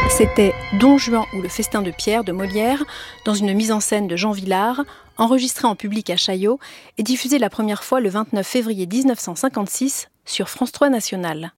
C'était Don Juan ou le festin de Pierre de Molière, dans une mise en scène de Jean Vilar, enregistré en public à Chaillot et diffusé la première fois le 29 février 1956 sur France 3 National.